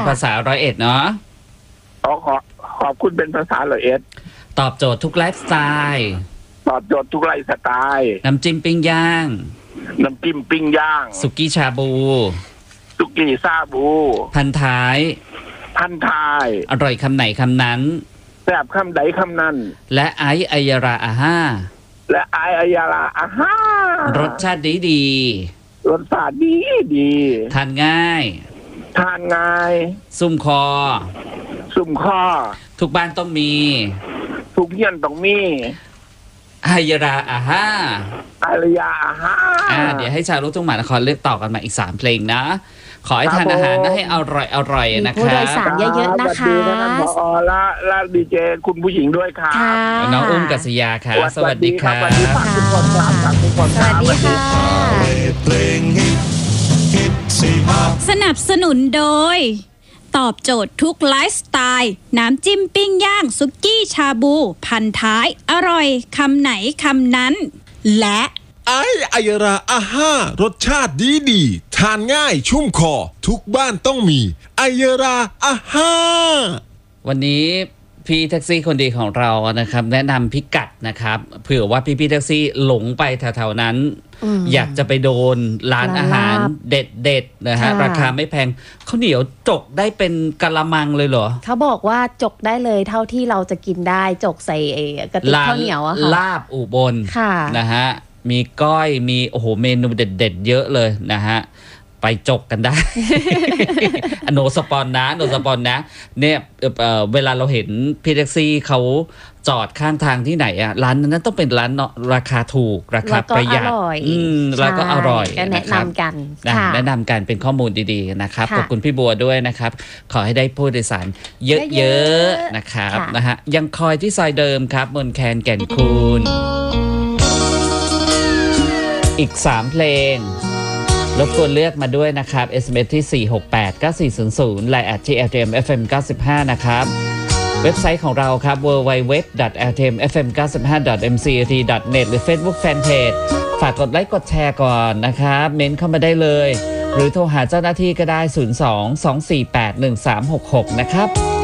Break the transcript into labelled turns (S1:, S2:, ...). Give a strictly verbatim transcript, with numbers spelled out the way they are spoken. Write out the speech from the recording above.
S1: ภาษาร้อยเอ็ดเนาะ
S2: ขอขอขอบคุณเป็นภาษาร้อยเอ็ด
S1: ตอบโจทย์ทุกไลฟ์สไตล์
S2: ตอบโจทย์ทุกไลฟ์สไตล์
S1: น้ำจิ้มปิ้งย่าง
S2: น้ำจิ้มปิ้งย่าง
S1: สุกี้ชาบู
S2: สุกี้ซาบู
S1: พันท้าย
S2: พันท้าย
S1: อร่อยคำไหนคำนั้น
S2: แซ่บคำใดคำนั้น
S1: และไอซ์อัยราอาห้า
S2: และไอซ์อัยราอาห้าร
S1: สชาติดีดี
S2: รสชาติดีดี
S1: ทานง่าย
S2: ทานง่าย
S1: ซุ่มคอ
S2: ซุ่มคอ
S1: ทุกบ้านต้องมี
S2: ทุกเยี่ยนต้องมี
S1: อัยราอาห้า
S2: อัยราอาห้า
S1: อ่าเดี๋ยวให้ชาวลูกทุ่งมหานครเลือกต่อกันมาอีกสามเพลงนะขอให้ทานอาหารนะให้อร่อยอร่อยนะคะผู้โดย
S3: สารเยอะๆนะคะ
S2: พอละละดีเจคุณผู้หญิงด้วยค่ะ
S1: น้องอุ้มกัศยาค่ะสวัสดีค่ะ
S2: สวัสดีค่ะทุกคนครับทุกคน
S3: สวัสดีค่ะ
S4: สนับสนุนโดยตอบโจทย์ทุกไลฟ์สไตล์น้ำจิ้มปิ้งย่างสุกี้ชาบูพันท้ายอร่อยคำไหนคำนั้นและ
S5: ไออัยราอาห้ารสชาติดีดีทานง่ายชุ่มคอทุกบ้านต้องมีอัยราอาห้า
S1: วันนี้พี่แท็กซี่คนดีของเรานะครับแนะนำพิกัดนะครับเผื่อว่าพี่พี่แท็กซี่หลงไปแถวๆนั้นอยากจะไปโดนร้านอาหารเด็ดๆนะฮะราคาไม่แพงข้าวเหนียวจกได้เป็นกะละมังเลยเหรอ
S3: เขาบอกว่าจกได้เลยเท่าที่เราจะกินได้จกใส่กระติกข้าวเหนียวอะค่ะ
S1: ลาบอุบลนะฮะมีก้อยมีโอ้โหเมนูเด็ดๆเยอะเลยนะฮะไปจกกันได้ โนสปอนนะโนสปอนนะเนี่ยเอ่อเวลาเราเห็นพี่แท็กซี่เขาจอดข้างทางที่ไหนอ่ะร้านนั้นต้องเป็นร้านเนาะราคาถูกราคาประหยัดอืมแล้วก็อร่อย
S3: แนะนำกัน
S1: แนะนำกันเป็นข้อมูลดีๆนะครับขอบคุณพี่บัวด้วยนะครับขอให้ได้ผู้โดยสารเยอะๆนะครับนะฮะยังคอยที่ซอยเดิมครับมนแคนแก่นคูนอีกสามเพลงรบกวนเลือกมาด้วยนะครับ เอส เอ็ม เอส ที่สี่ หก แปด เก้า สี่ ศูนย์ ศูนย์ ไลน์ แอท ที่ แอล ที เอ็ม เอฟ เอ็ม เก้าสิบห้า นะครับเว็บไซต์ของเราครับ ดับเบิลยู ดับเบิลยู ดับเบิลยู ดอท แอล ที เอ็ม เอฟ เอ็ม เก้าสิบห้า ดอท เอ็ม ซี เอ ที ดอท เน็ต หรือ Facebook Fanpage ฝากกดไลค์กดแชร์ก่อนนะครับเม้นเข้ามาได้เลยหรือโทรหาเจ้าหน้าที่ก็ได้ศูนย์ สอง สอง สี่ แปด หนึ่ง สาม หก หกนะครับ